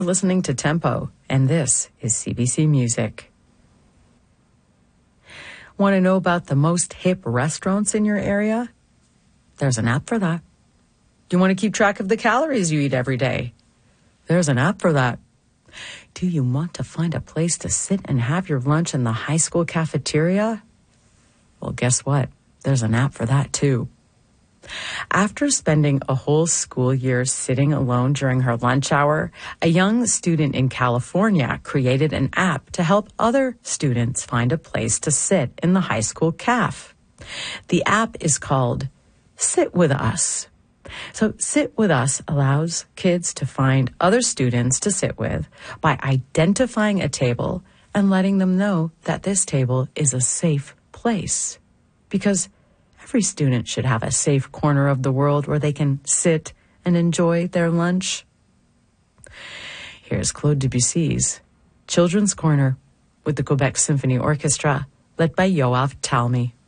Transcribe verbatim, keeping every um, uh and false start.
Listening to Tempo, and this is C B C Music. Want to know about the most hip restaurants in your area? There's an app for that. Do you want to keep track of the calories you eat every day? There's an app for that. Do you want to find a place to sit and have your lunch in the high school cafeteria? Well, guess what? There's an app for that too. After spending a whole school year sitting alone during her lunch hour, a young student in California created an app to help other students find a place to sit in the high school caf. The app is called Sit With Us. So Sit With Us allows kids to find other students to sit with by identifying a table and letting them know that this table is a safe place. Because every student should have a safe corner of the world where they can sit and enjoy their lunch. Here's Claude Debussy's Children's Corner with the Quebec Symphony Orchestra, led by Yoav Talmy.